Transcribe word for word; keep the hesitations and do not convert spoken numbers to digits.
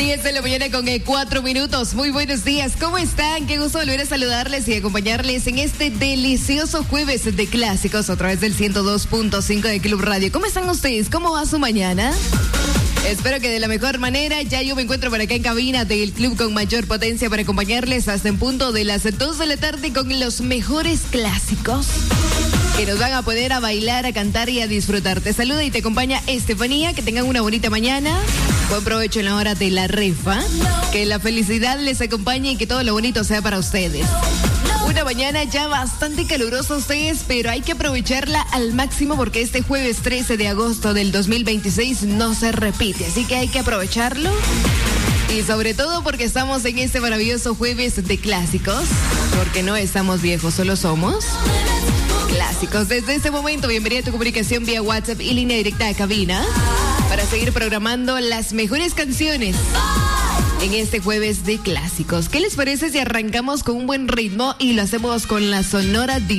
diez de la mañana con cuatro minutos. Muy buenos días. ¿Cómo están? Qué gusto volver a saludarles y acompañarles en este delicioso jueves de clásicos a través del ciento dos punto cinco de Club Radio. ¿Cómo están ustedes? ¿Cómo va su mañana? Espero que de la mejor manera. Ya yo me encuentro por acá en cabina del club con mayor potencia para acompañarles hasta en punto de las dos de la tarde con los mejores clásicos que nos van a poner a bailar, a cantar y a disfrutar. Te saluda y te acompaña Estefanía. Que tengan una bonita mañana. Buen provecho en la hora de la rifa. Que la felicidad les acompañe y que todo lo bonito sea para ustedes. Una mañana ya bastante calurosa ustedes, pero hay que aprovecharla al máximo porque este jueves trece de agosto del dos mil veintiséis no se repite. Así que hay que aprovecharlo. Y sobre todo porque estamos en este maravilloso jueves de clásicos. Porque no estamos viejos, solo somos clásicos. Desde este momento, bienvenida a tu comunicación vía WhatsApp y línea directa a cabina para seguir programando las mejores canciones en este jueves de clásicos. ¿Qué les parece si arrancamos con un buen ritmo y lo hacemos con la Sonora